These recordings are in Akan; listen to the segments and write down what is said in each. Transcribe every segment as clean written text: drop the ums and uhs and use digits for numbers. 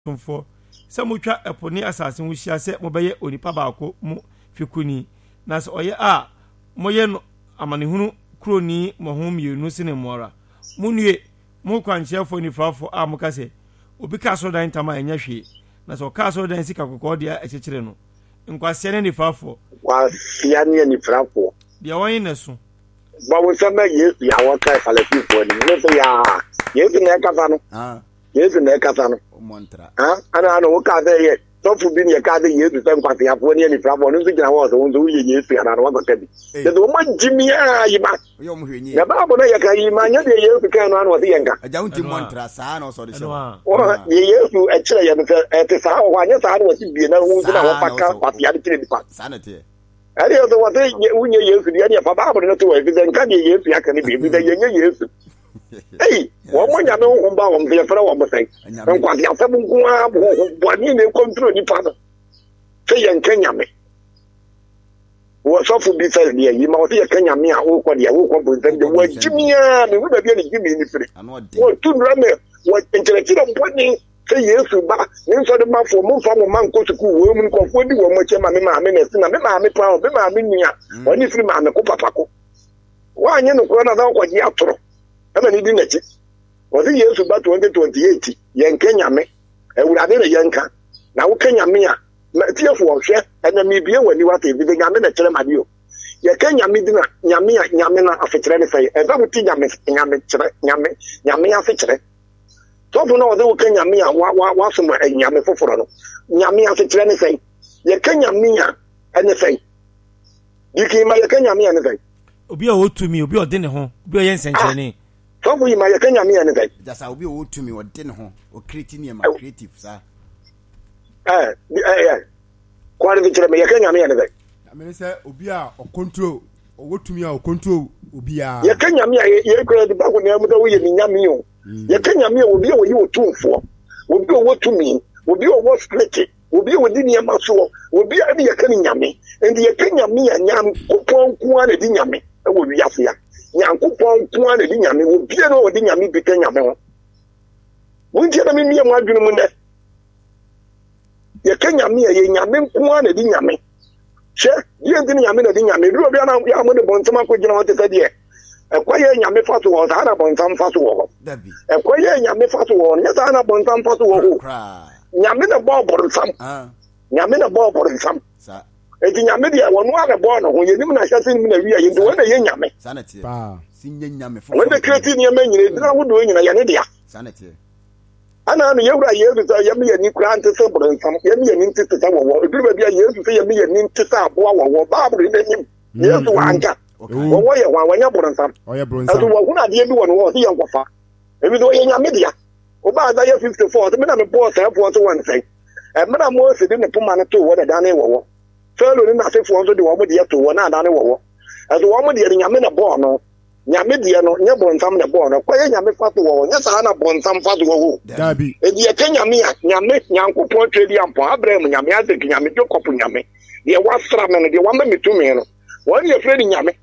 tumfo se mutwa eponi asase wo hia se mobeye onipa baako mu fikuni na se oye a moye no amanehunu kroni mohom yenu sine mora munue mu kwanchefo ni frafo a mukase obi ka so dan tama enya hwe na so ka so dan sika kokodia echechire no nkwase ne ni frafo wa sia ne ni frafo dia wan na so ba wo sama Yesu ya wa kai falafifo ni no ya Yesu na kafa no Yesu na kafa no montra ana wo ka de ye tofu bi ne ka de Yesu san kwate ya fo ne ni frafo no so gina wo so wo ye Yesu ya na wo ka bi de do ma jimia yi ba yo mo hwenyi na ba bo na ya ka yi ma nya de Yesu ka no ano wo de yenka aja unti montra sa na so de se ye Yesu e kire ye no te sa wo anya sa na wo si bi na wo na wo pa ka kwate ya de kire di pa sa na te ari o do wo de unye Yesu dia ne pa ba bo no to we bi de nka de Yesu ya ka ne bi de ye Yesu hey wo mo nya me ho ba wo mbe fra wo mbe nkwa dia fa bunku a bo ni ne control ni pa fe ye nkanya me wo so fu bi fa dia yi ma wo ye kanya me a wo ko dia wo ko bo ntan de wo jimia me wo ba bia ne jimi ni firi wo tu nra me wo enteretira mponi fe Yesu ba ni so de ma fo mo fa mo man ko suku wo mu ko fo di wo mo che ma me na si na me ma me pa me ma me nua oni firi ma me ko papa ko wa anye no ko na da ko ji atoro ama ni di nachi wozi Yesu ba 2028 yenka nyame ewurade na yenka na wo ka nyame a na tiefo wo hwe ena mi bie wani wate bi nyame na kire made o ye ka nyame di na nyame na afekire ne fai eba muti nyame kire nyame afekire to bu na wozi wo ka nyame a wa so mo nyame foforo no nyame afekire ne fai ye ka nyame a ene fai diki ma ye ka nyame a ne fai obi a wotumi obi ode ne ho obi a yensenkyere ne so bu ma ye ka nyame a ne fai just obi a wotumi ode ne ho o creative ma creative sa kwani vichire me ye ka nyame a ne fai amene se obi a o control o wotumi a o control obi a ye ka nyame a ye kra di ba ko ne mu da wo ye ni nyame o ye ka nyame a obi a wo yi otumfo obi a wotumi obi a wo split obi a wo di niam so obi a ye ka ni nyame ndi ye ka nyame a nyam kopon kuan na di nyame e wo wi afia nyankopon kuan na di nyame obi a no di nyame bi ka nyame ho wonti na me mia mu adwene mu ne ye ka nyame a ye nyame kuan na di nyame she ye ndi nyame na di nyame duro bia na ya mo de bontam akogina ho te se de ekwaye nyame fa so wo sa na bontam fa so wo dabi ekwaye nyame fa so wo nya sa na bontam fa so wo nyame na bo borsam nyame na bo borsam sa eti nyame de wono a na bo no ho yenim na hyase nim na wi aye ndo na ye nyame sa na tie sinya nyame fo wanda kreti ni ma nyine dina wo do nyina ye ne dia sa na tie ana no yewura Yesu sa ye me ye ni kura ante se borsam ye me ye ni ntete sa wo eduru ba bia Yesu se ye me ye ni ntete abua wo baabru de nim Yesu wanka wo ye wanya borsam azu wo hu na de bi wono wo se ye nkwafa ebi do ye nyame dia o ba da ye 54 me na me bo sa fo so won sai me na mo se de ne puma ne to wo da dan wo felo ni na se fo so de wo mo de to wo na dan wo azu wo mo de nyame na bo no nyame de no nya bonsam na bo no kwa ye nyame fa to wo nya sa na bonsam fa to wo dabi e de ye nyame a nyame nyankopon twedi ampo Abraham nyame azeki nyame Jacob nyame de wasra me no de wa ma mitumi no wo ye fredi nyame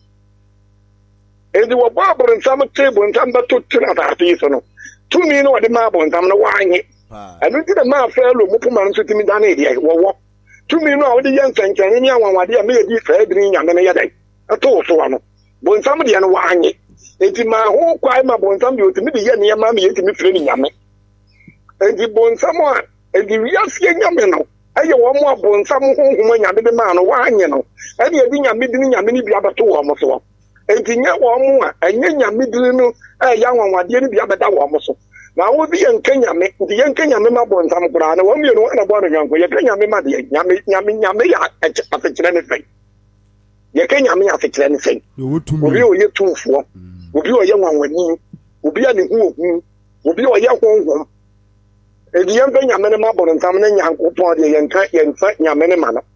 e de wo ba bonsam table nsam ba to tira ta ati so no tumi no de ma bonsam no wa anye anu ti de ma felo mo puma no timi dan e de wo tumi no a wo de ye nsankyane ni anwanwade a me ye di fa edin nyame no ye dai ato so wa no bonsam de no wa anye enti ma ho kwai ma bonsam de otimi de ye ne ma me yetimi fere ni nyame enti bonsam a enti wiase nyame no aye wo mo abonsam ho huma nyame de ma no wa anye no ene ye di nyame de ni nyame ni bia bato wo mo so enti nya wo mo a enye nyame de no ya anwanwade ni bia beda wo mo so na wo bi en kenyame ndi en kenyame ma bonsam kura na wo mi no na bo no nyanko ye kenyame ma de nyame ya afekire ne fe ye kenyame ya afekire ne fe obi o ye tumfo obi o ye nwanwani obi a ne hu ohu obi o ye honhom e di en kenyame ne ma bonsam ne nyanko pon de yenfa nyame ne ma no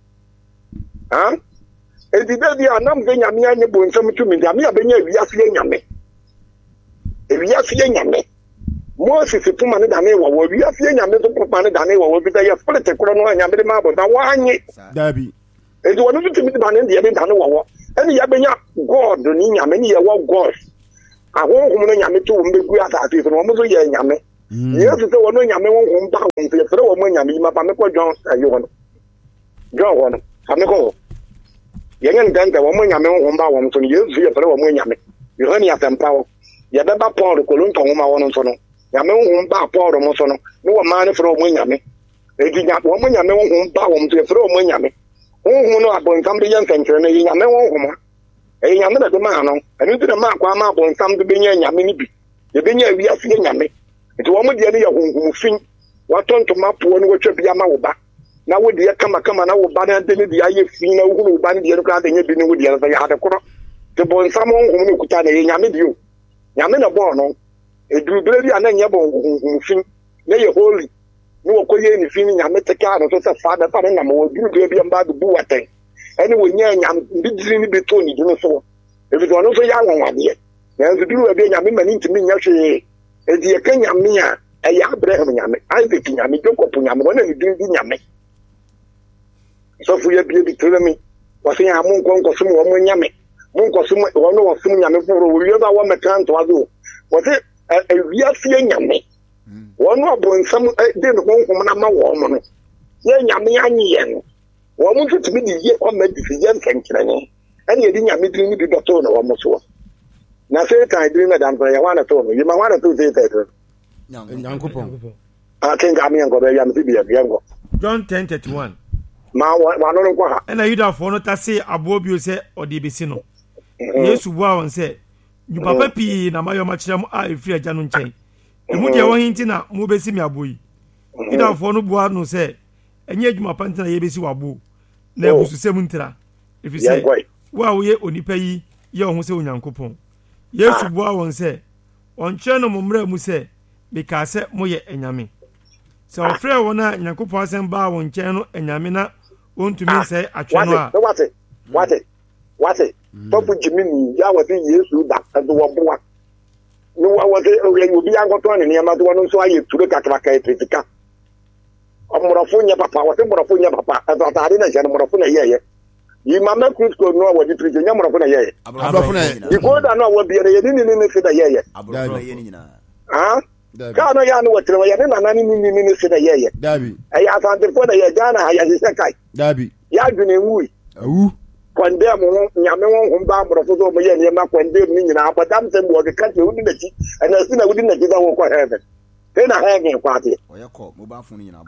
e di de anam kenyame anye bonsam tumi de ame abenya wiase nyame e wiase nyame Moses puma ne dane wo wi afie nyame so puma ne dane wo bi da ye split kro no nyame de ma bo da wanye dabi e di wono timi ba ne de dane wo ene ya benya God ni nyame ni ye wo God ahonhom no nyame to mbegu ata ati so mo so ye nyame yesu sɛ wɔn nyame honhom ba wɔn so yɛfrɛ wɔn nyame ma pa me kɔ John ayi hɔ no John hɔ no pa me kɔ yɛnyɛ ntɛntɛ wɔn nyame honhom ba wɔn so no yesu yɛfrɛ wɔn nyame yohane asɛmpa hɔ yɛbɛba Paul kolonto nwoma hɔ no nso no nyame honhom ba Paul mo so no ne wɔn maa ne frɛ wɔn nyame edi nya wɔn nyame honhom ba wɔn so yɛfrɛ wɔn nyame honhom no abɔnsam de yɛ nsɛnkyerɛ no yɛ nyame honhom a ɛyɛ nyame na de maa no ɛno nti na maa kɔ ama abɔnsam de bɛnya nyame no bi yɛbɛnya awiase yɛ nyame nti wɔn deɛ no yɛ honhom fin wɔtɔ ntoma poɔ no wɔtwa bi ama wo ba na wo deɛ kama na wo ba no de ne deɛ ayɛ fin na wohunu wo ba no deɛ no koraa de nyɛ bi ne wo deɛ no sɛ yɛ ade korɔ nti bɔnsam honhom no kuta na ɛyɛ nyame bio nyame na bɔɔ no edurubere bi a na nyɛ bɔ honhom fin na yɛ holy ne wɔkɔ yɛ ne fin nyame teka no so sɛ fa bɛfa ne nam wɔ durubere bi mba do bu watɛn ɛne wɔnyɛ nyame bidiri ne bi tɔ ne dwene so ebi ɔno nso yɛ anwanwadeɛ nanso duru bi nyame ma ne ntumi nyɛ hwee edi yɛka nyame a ɛyɛ Abraham nyame Isaac nyame Jacob nyame wɔn na ne din di nyame sɔfo yɛ bie bi tere mi wɔsɛ yɛ amu nkɔsom wɔn nyame mu nkɔsom wɔn no wɔsom nyame foro wɔwie ba wɔn mɛka ntoa do wɔsɛ ewiase nyame wɔn no abɔnsam de ne honhom na ma wɔn no yɛ nyame anyi yɛn no wɔn nso tumi de yie ɔma di fi yɛ nsɛnkyerɛnne ɛne yɛde nyame din ne bi dɔtɔ na wɔn so na Satan din na dan yɛ hɔ na to no yɛ ma hɔ na to Satan Nyankopɔn akenga me nkɔ bɛ yam bi yɛ nkɔ John 10:31 ma wa no nkɔ ha ɛna Yudafoɔ no ta se aboɔ bio sɛ ɔde besi no Yesu bua wɔn sɛ nyupapa pii na mayɔ makyerɛ mu a ɛfiri agya no nkyɛn emu deɛ wɔn hinti na mo besi mi abo yi Yudafoɔ no bua no sɛ ɛnyɛ adwuma pa ntina yɛbɛsi wabo na ebususɛm ntira efisɛ wo a woyɛ onipa yi yɛ wo ho sɛ Onyankopɔn Yesu bua wɔn sɛ ɔnkyerɛ no mmommerɛ mu sɛ mekaa sɛ moyɛ anyame sɛ ɔfrɛ wɔn a Nyankopɔn asɛm baa wɔn nkyɛn no anyame na wɔntumi nsɛe atwe no a wate Papa Jimmy ya wɔte Yesu da ɛde wɔboa ne wɔte obi ankɔtɔ ne nneɛma de wɔn nso ayɛ turo kakraka epitika ɔmorɔfo nyɛ papa wɔte morɔfo nyɛ papa ɛde atade na hyɛ no morɔfo na yɛyɛ yi mama kristo no a wɔde pirikyi nyɛ morɔfo na yɛyɛ abrɔfo na ikoda no a wɔbie no yɛde ne se na yɛyɛ abrɔfo na yɛ ne nyinaa kaa no yɛ no wɔkyerɛ wɔ yɛde nana ne se na yɛyɛ ɛyɛ asantefo na yɛ Ghana ha yɛhyehyɛ kae yɛadwene nwui kwandem ho nyame honhom ba amorɔfo so ɔmyɛ nneɛma kwandem ne nyinaa abɔdam sɛ mu wɔkeka kyerɛ wodi n'akyi ɛna asi na wodi n'akyi sɛ wokɔ heaven sɛ na heaven kɔ adeɛ ɔyɛkɔ mobile phone nyinaa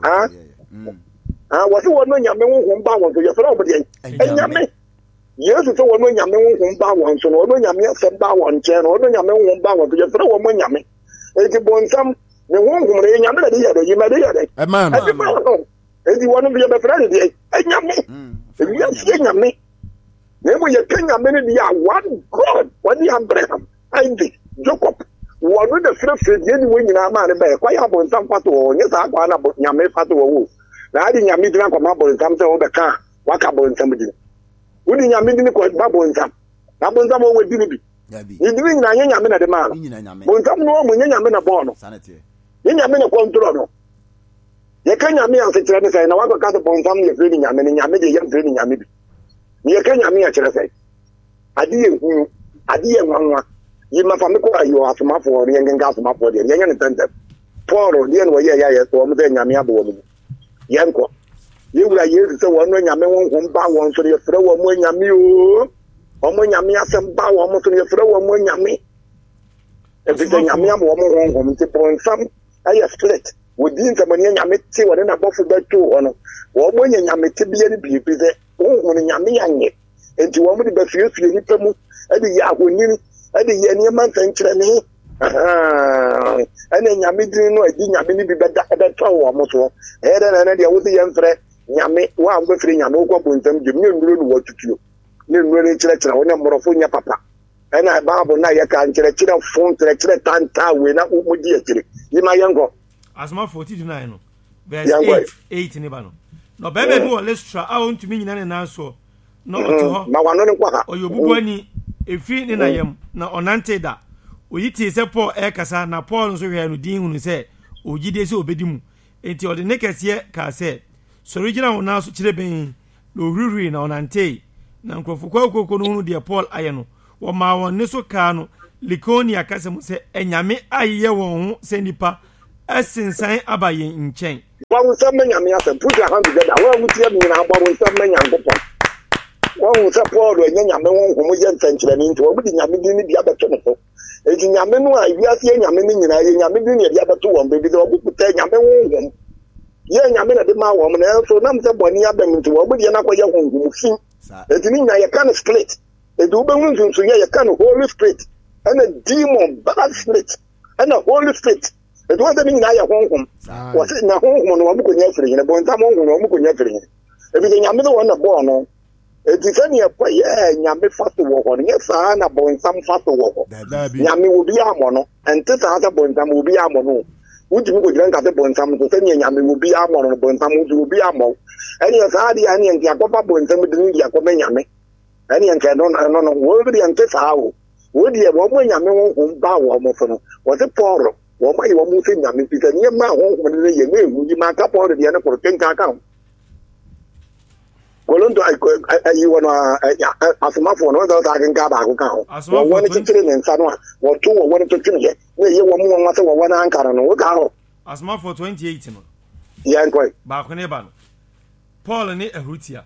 wɔse wɔn no nyame honhom ba wɔn so yɛfrɛ wɔn deɛ ɛnyame Yesu sɛ wɔn no nyame honhom ba wɔn so no wɔn no nyame asɛm ba wɔn nkyɛn no wɔn no nyame honhom ba wɔn so yɛfrɛ wɔn nyame enti bɔnsam ne honhom no yɛ nyame na de yɛ dɛ yima de yɛ dɛ ɛde ba no enti wɔn no yɛbɛfrɛ ne deɛ ɛnyame ewiase yɛ nyame na emu yɛ kenya mene bi a one God wɔne Abraham Isaac Jacob wɔn no frɛfrɛ deɛ ne wɔn nyinaa maa ne bɛyɛ kwa yɛ abɔnsam fato wɔ nyɛ saa kwa na nyame fato wɔ wo na ade nyame gyina kɔma abɔnsam sɛ wɔbɛka waka abɔnsam gyina wode nyame di ne kɔ ba abɔnsam na abɔnsam wɔwɔ di ne bi ne di ne nyinaa nyɛ nyame na de maa no bɔnsam no wɔn nyɛ nyame na bɔɔ no nyɛ nyame na kɔntrɔ no yɛka nyame asekyerɛ ne sɛ na wakɔka sɛ bɔnsam yɛfrɛ ne nyame ne nyame de yɛmfrɛ ne nyame bi ni yɛka nyame akyerɛ sɛ ade yɛ hunu ade yɛ nwanwa yi mafa me kɔ ayɔ asomafoɔ ne yɛnkenka asomafoɔ deɛ yɛnyɛ ne tɛntɛm Paul deɛ no wɔyɛ yɛ sɛ wɔn sɛ nyame abɔ wɔn mu yɛnkɔ yɛwura Yesu sɛ wɔn no nyame honhom ba wɔn so yɛfrɛ wɔn nyame o wɔn nyame asɛm ba wɔn so yɛfrɛ wɔn nyame ebi sɛ nyame abɔ wɔn honhom nti bɔnsam ɛyɛ split wodi nsɛmɔni nyame te wɔne n'abɔfo bɛto hɔ no wɔn nyɛ nyame te bia ne bie bi sɛ honhom nyame yɛnyɛ enti wɔn de bɛfiefie nipa mu ɛde yɛ ahonini ɛde yɛ nneɛma nsɛnkyerɛnne ɛna nyame din no adi nyame ne bi bɛtɔ wɔn so ɛyɛ dɛ na deɛ wosi yɛn frɛ nyame wo a wobɛfiri nyame wokɔ bɔnsam gyem ne nnuro no wɔtutuo ne nnuro no kyerɛkyerɛ wo ne mmorɔfo nyɛ papa ɛna bible na yɛka nkyerɛkyerɛ fo nkyerɛkyerɛ tantaa wei na womudi akyire yima yɛnkɔ Asoma 49 no verse 8 ne ba no na bɛbɛ bi wɔ Lystra a ɔntumi nyina ne nan so na ɔte hɔ ma wano ne nkɔ ha ɔyɛ obubuani ɛfiri ne nayam na ɔnante da oyi tee sɛ Paul ɛkasa na Paul nso hwɛ no din hunu sɛ ogyidie sɛ obɛdi mu enti ɔde ne kɛseɛ kaa sɛ sɔre gyina wo nan so kyerɛ bɛn na ɔhurihuri na ɔnantee na nkurɔfo kwaakoko no hunu deɛ Paul ayɛ no wɔmaa wɔn ne so kaa no Likonia kasa mu sɛ ɛnyame ayeyɛ wɔn ho sɛ nipa ɛsensan aba yɛn nkyɛn wɔn nsɛm na nyame asɛm put your hand together wɔn a wotie mi nyinaa bɔ wɔn nsɛm na nyankopɔn wɔn nsɛ Paul ɛnyɛ nyame wɔn nkɔmɔ yɛ nsɛnkyerɛnne nti wɔn de nyame din ne bi abɛto ne so eti nyame no a ewiase yɛ nyame ne nyinaa yɛ nyame din ne yɛ abɛto wɔn baabi de wɔn kuta nyame wɔn nkɔmɔ yɛ nyame na de ma wɔn na ɛnso nam sɛ bɔnni abɛm nti wɔn de yɛ nakɔ yɛ nkɔmɔ fi eti ne nyinaa yɛ ka no split eti wobɛhu nsonson yɛ ka no Holy Spirit ɛna demon bad spirit ɛna Holy Spirit eti wɔn sɛ ne nyinaa yɛ honhom wɔsɛ na honhom no wɔn kɔ nyɛ firi yɛn bɔntam honhom no wɔn kɔ nyɛ firi yɛn ebi sɛ nyame no wɔn na bɔɔ no eti sɛ ne yɛkɔ yɛ nyame fa so wɔ hɔ no nyɛ saa na bɔnsam fa so wɔ hɔ nyame obi amɔ no ɛnte saa sɛ bɔnsam obi amɔ no wotumi kɔgyina nka sɛ bɔnsam so sɛneɛ nyame obi amɔ no bɔnsam woso obi amɔ ɛneɛ saa deɛ ɛneɛ nka akɔfa bɔnsam de no de akɔbɛ nyame ɛneɛ nka ɛno no wɔdeɛ nte saa o wɔdeɛ wɔn nyame honhom ba wɔ mo so no wɔse Paul wɔn ayɛ wɔn sɛ nyame fi sɛ nneɛma a honhom no yɛ na ehu yi ma aka Paul deɛ no kɔrɔ kenka ka ho Kolonto ayi wɔn asomafo no wɔn sɛ akenka baako ka ho wɔn kyekyere ne nsa no a wɔto wɔn to twene yɛ na ɛyɛ wɔn sɛ wɔn ankara no wo ka ho asomafo 28 no yɛn kɔɛ baako ne ba no Paul ne Ahutia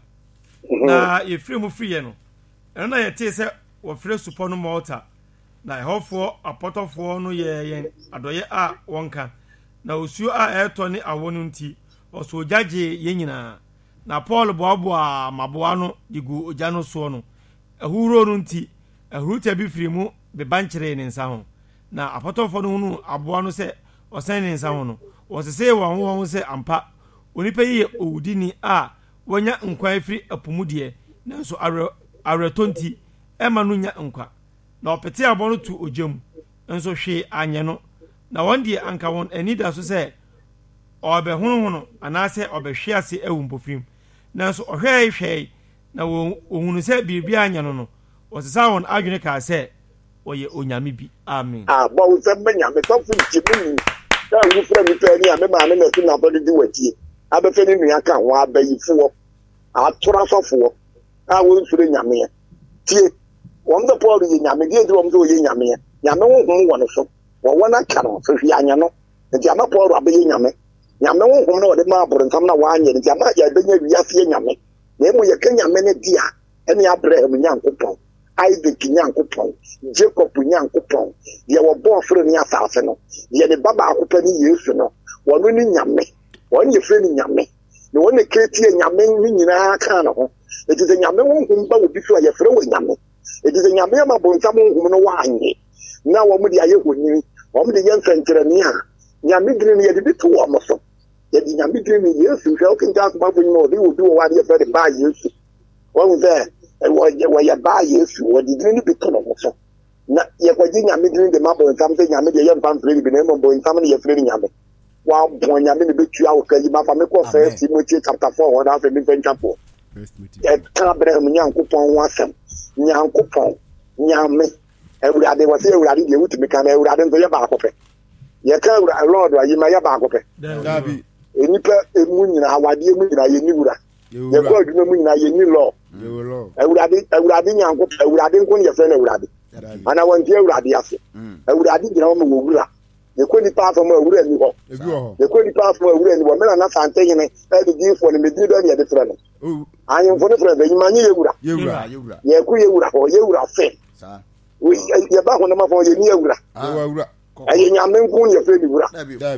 na yɛfiri mu firi yɛ no ɛno na yɛtee sɛ wɔfrɛ supɔ no Malta na ɛhɔfoɔ apɔtɔfoɔ no yɛ yɛn adɔyɛ a wɔnka na osuo a ɛɛtɔ ne awɔ no nti ɔso gyagye yɛn nyinaa na Paul boaboa maboa no de gu ogya no soɔ no ahuro no nti Ahutia bi firi mu beba nkyeree ne nsa ho na apɔtɔfoɔ no hunu aboa no sɛ ɔsɛn ne nsa ho no wɔsesee wɔn sɛ ampa onipa yi yɛ owudini a wɔnya nkwa afiri apomu deɛ nanso awerɛtɔ nti ɛma no nya nkwa na ɔpete abɔ no to ogya mu nso hwee anyɛ no na wɔn deɛ anka wɔn ani da so sɛ ɔbɛhonohono anaasɛ ɔbɛhwe ase awu mpofirim nanso ɔhwɛɛ na wɔhunu sɛ biribi anyɛ no no wɔsesa wɔn adwene kaa sɛ ɔyɛ onyame bi amen bɔ wo sɛ bɛnyame sɔfo nkyɛmu ni sɛ wofrɛ me pɛ ni a me maame na si nabɔde de watie abɛfɛ ne nua ka ho abayifoɔ atora sɔfoɔ a wɔmfiri nyameɛ tie wɔn sɛ Paul yɛ nyame deɛ nti wɔn sɛ ɔyɛ nyameɛ nyame honhom wɔ ne so wɔwɔ no aka no so hwɛ anyɛ no nti ama Paul abɛyɛ nyame honhom na wɔde ma aboronsam na wɔanyɛ nti ama yɛbɛnya wiase nyame na emu yɛka nyame no di a ɛne Abraham Nyankopɔn Isaac Nyankopɔn Jacob Nyankopɔn deɛ wɔbɔɔ fere ne asase no deɛ ne ba baako pɛ ne Yesu no wɔno ne nyame wɔn yɛ fere ne nyame na wɔn ne keetie nyame ne nyinaa ka no ho eti sɛ nyame honhom ba obi so a yɛfrɛ wɔ nyame eti sɛ nyame ama bonsam honhom no wɔanyɛ na wɔn de ayɛ honi wɔn de yɛ nsɛnkyerɛnne a nyame dini no yɛde bi to wɔn so yɛde nyame dini no Yesu hwɛ ɔkenka asomafo nyina ɔde obi wɔ wɔn adeɛ fɛ de baa Yesu wɔn sɛ wɔyɛ baa Yesu wɔde dini no bi to no so na yɛkɔgye nyame dini de ma bonsam sɛ nyame deɛ yɛmfa mfrɛ no bi na mmom bonsam no yɛfrɛ no nyame wɔabɔ nyame no bɛtua wo ka yi mafa mekɔ 1 Timothy chapter 4 hɔ na afei memfa ntwapoɔ yɛka Abraham Nyankopɔn ho asɛm Nyankopɔn nyame Awurade wɔ sɛ Awurade deɛ wotumi ka na Awurade nso yɛ baako pɛ yɛka Lord ayi ma yɛ baako pɛ enipa emu nyinaa awadeɛ mu nyinaa yɛni wura yɛkɔ adwuma mu nyinaa yɛni law Awurade Nyankopɔn Awurade nko ne yɛfrɛ no Awurade ana wɔnte Awurade ase Awurade gyina hɔ ma wɔ wura yɛkɔ nipa afɔm awura ni hɔ yɛkɔ nipa afɔm awura ni hɔ mena na sante yene ɛde diifo ne medini bɛ ne yɛde frɛ no anyemfo ne frɛ bɛ nyima nye yɛwura yɛkɔ yɛwura hɔ yɛwura fɛ yɛba ho ne ma fɔ yɛni yɛwura ɛyɛ nyame nko ne yɛfrɛ ni wura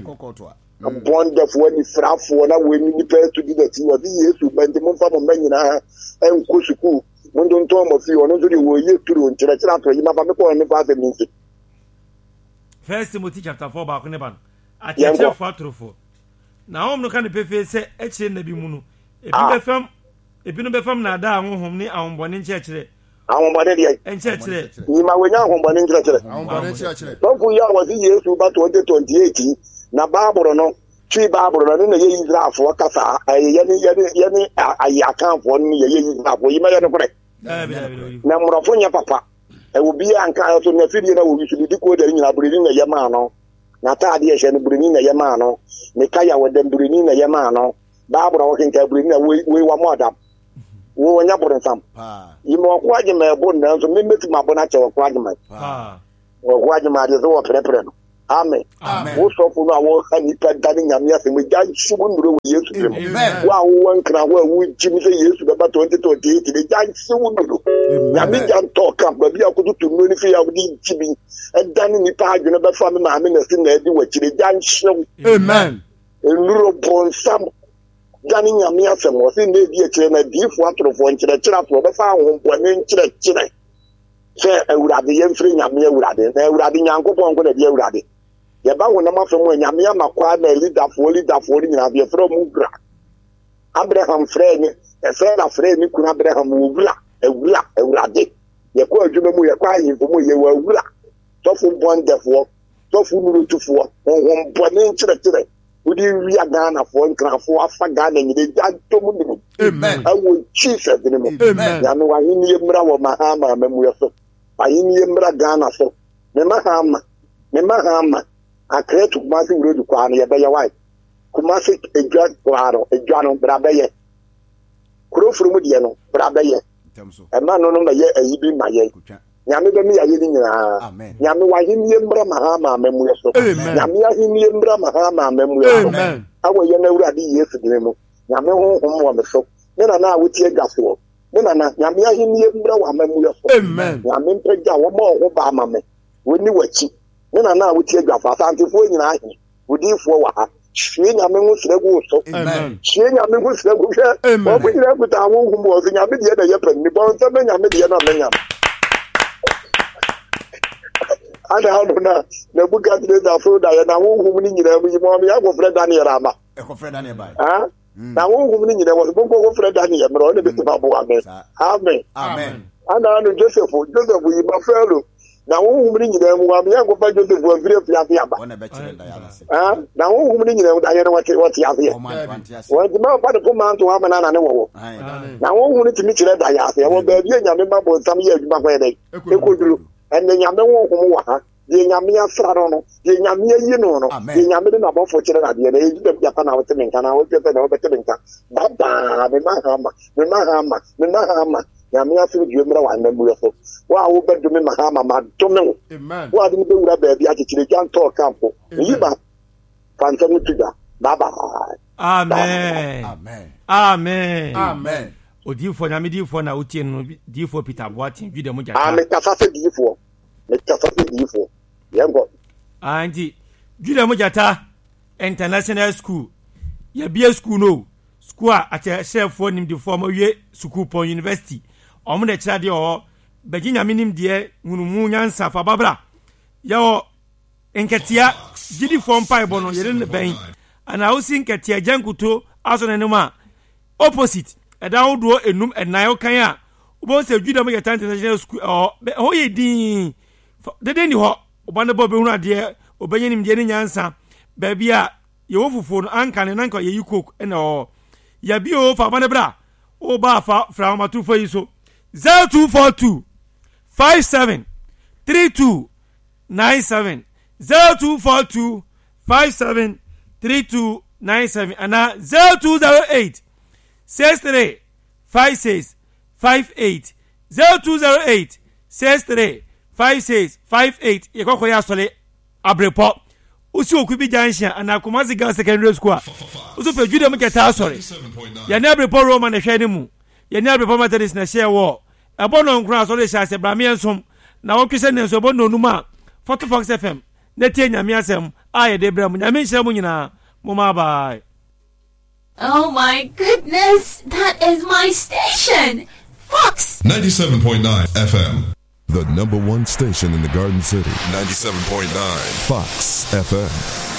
bɔndafoɔ nifirafoɔ na wɔani nipa atu di dati wɔde Yesu bɛnti momfa mo mma nyinaa ɛnkɔ sukuu montontɔn mɔ fie ɔno nso deɛ wɔyɛ turo nkyerɛkyerɛ atɔ yi mafa mekɔ ne fa asɛm nsi 1 Timothy chapter 4 baako ne ba no akyerɛkyerɛfoɔ atorofo na wɔn no ka ne pefee sɛ akyire na bi mu no ebinom bɛfam na ada honhom ne ahombɔne nkyerɛkyerɛ ahombɔne deɛ nkyerɛkyerɛ nyima wɔnya ahombɔne nkyerɛkyerɛ tɔfo yi a wɔse Yesu ba 2028 na baaboro no twi baaboro no ne na yɛ Israelfoɔ kasa yɛne ayɛ akamfoɔ no yɛyɛ Israelfoɔ yi ma yɛ no korɛ na mmorɔfo nyɛ papa ɛwɔ bi anka so na fidie na wɔ wisu di ko da nyina bureni na yɛma no na taade ɛhyɛ no bureni na yɛma no ne kaya wɔ dam bureni na yɛma no baaboro wɔ kenka bureni na we wa modam wo nya boronsam yimo ko agema ebo na so me metu mabo na kyɛ wɔ ko agema wɔ ko agema de so wɔ prɛprɛ no Amen. Most of you know how you can done in Yamia, and we got someone who years to them. Wow, one can we Jimmy say yes to about 2028. The giant soon do. Yamian talk up, but we are going to notify our Jimmy and done in the park, you know, family, I mean, the giant show. Amen. Upon some Danny Yamia was in the chain, a deep water of one to the church for the farm, one in church. Say, I would have the young friend Yamia would have been there, would have been Uncle Pong with a dear Raddy. Yaba when I'm from when Yamia Macquarie lead up for in Abia from Mugra. Abraham friend, a friend of friend, you could Abraham Mugla, a Raddy. Yaku Jumu acquiring for me, you were Gula. Tofu one therefore, Tofu to four, one point church. Would you reagana for one craft for Afagan and the Jantum? Amen. I will chief at the moment. Amen. Yanu, I need Yamra Mahama, Memuaso. I need Yamra Gana so. Memahama. I create to Massing Road to Kwani, a better wife. Kumasi, a judge, a John Brabaye. Crow from Mudiano, Brabaye. A man on my year, a Yibi Maye. Yammy, I didn't know. Yammy, why he Yambra Mahama, Memuaso. Yamia, he Yambra Mahama, Memuaso. I will know that years ago. Yammy, home on the soap. Then I now with your gas war. Then I know Yamia, he Yambra Memuaso. Amen. Yamin Pega, one more Obama. When you were cheap. Then I now with your gas, I can't avoid in I. Would you for what? She and Yamin was the so. Amen. She and Yamin was the good. Amen. We have with our own who was in Yamid, the Yapan, the Bon Saman, Yamid, I don't know. The book at the food, and I won't who in there with mommy. I go Fred Daniel Rama. A friend Daniel by. Now, who in there was a book of Fred Daniel, but only the Babu. Amen. Amen. And I know Joseph, we my fellow. Now, who in there, mommy, I go back to the world. Now, who in there, I don't know what you have here. Well, the man part of a man to have an animal. Now, who wanted to meet you that I have? I will be a member for some years back where they could do. And then Yamma the Yamia Fradono, the Yamia Yuno, the Yamin about for children, the age of Japan, I was telling, and I was getting over telling her. Baba, the Mahama, Yamia Jumra and Memuafo. Wow, but to me, Mahama, don't know. Why didn't you have a attitude? Can't talk campo. Yiba, Phantom Tiga. Baba. Amen. Amen. Amen. Amen. Odi for na me di for na utie no di for Peter Boatin Jude mo jata. Me kafase di for. Me kafase di for. Yengo. Anti Jude mo jata international school. Ya bia school no. School a chef for nim di for mo wie school pon university. Omo de kira de o beginya minim de hunumu nyansa fa babra. Ya o enketia gidi for mpa ebo no yere ne ben. Ana o sin ketia jankuto aso ne ma opposite. Down do enum enayo kan a ubon se Juda mo yeta international school ho ye din de ni ho obane bo be hu ade obanyenim de ni nyansa ba bia ye wo fufu no anka ne nanka ye yikok na o ya bi o fa bane bra o ba fa fra ma tu fa yiso 0242 57 3297 0242 57 3297 ana 0208 63 56 58 0208 63 56 58 ye kokko ya sole abrepo usi okubi jansha ana Kumasi Girls Secondary School uso pe Jude mo keta sore ya na abrepo Roma na hwede mu ya na abrepo Methodist na share wo ebo no nkura sole sha se bra me ensom na wo kwese ne so bo no numa 40 Fox FM na tie nyame asem aye de bra mu nyame nhye mu nyina mo ma bye. Oh my goodness, that is my station, Fox 97.9 FM. The #1 station in the Garden City. 97.9 Fox FM.